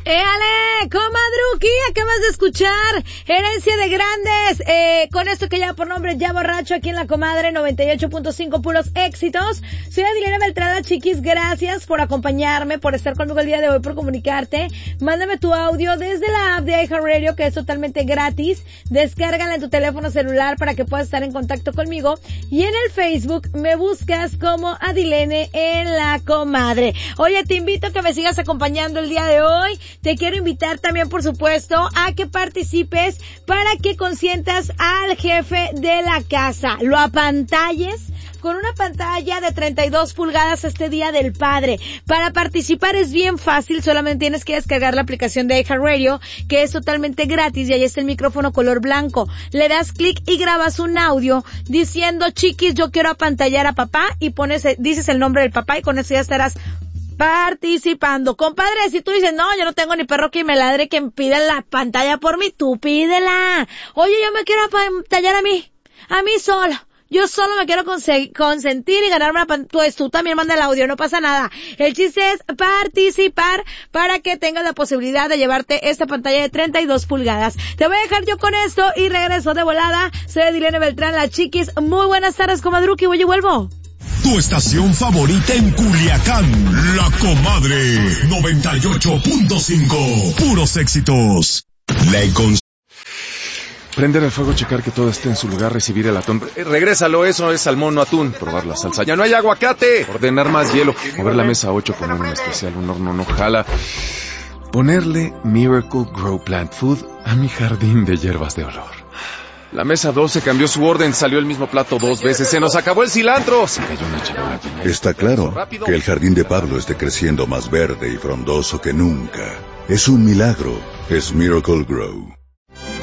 ¡Éale! ¡Comadruki! Acabas de escuchar Herencia de Grandes, con esto que lleva por nombre Ya Borracho, aquí en La Comadre 98.5, puros éxitos. Soy Adilena Beltrán, chiquis, gracias por acompañarme, por estar conmigo el día de hoy, por comunicarte. Mándame tu audio desde la app de iHeartRadio, que es totalmente gratis. Descárgala en tu teléfono celular para que puedas estar en contacto conmigo. Y en el Facebook me buscas como Adilene en La Comadre. Oye, te invito a que me sigas acompañando el día de hoy. Te quiero invitar también, por supuesto, a que participes para que consientas al jefe de la casa. Lo apantalles con una pantalla de 32 pulgadas este Día del Padre. Para participar es bien fácil, solamente tienes que descargar la aplicación de iHeartRadio, que es totalmente gratis, y ahí está el micrófono color blanco. Le das clic y grabas un audio diciendo, chiquis, yo quiero apantallar a papá, y dices el nombre del papá, y con eso ya estarás participando. Compadre, si tú dices, no, yo no tengo ni perro que me ladre que me pida la pantalla por mí, tú pídela. Oye, yo me quiero apantallar a mí sola. Yo solo me quiero consentir y ganarme pues tú también manda el audio, no pasa nada. El chiste es participar para que tengas la posibilidad de llevarte esta pantalla de 32 pulgadas. Te voy a dejar yo con esto y regreso de volada. Soy Adilene Beltrán, la chiquis. Muy buenas tardes, comadruki, voy y vuelvo. Tu estación favorita en Culiacán, La Comadre 98.5. Puros éxitos. Prender el fuego, checar que todo esté en su lugar, recibir el atún. Regrésalo, eso es salmón, no atún. Probar la salsa, ya no hay aguacate. Ordenar más hielo. Mover la mesa 8, poner un especial, un horno no jala. Ponerle Miracle Grow Plant Food a mi jardín de hierbas de olor. La mesa 12 cambió su orden, salió el mismo plato 2 veces, se nos acabó el cilantro. Se cayó una charola. Está claro que el jardín de Pablo esté creciendo más verde y frondoso que nunca. Es un milagro, es Miracle Grow.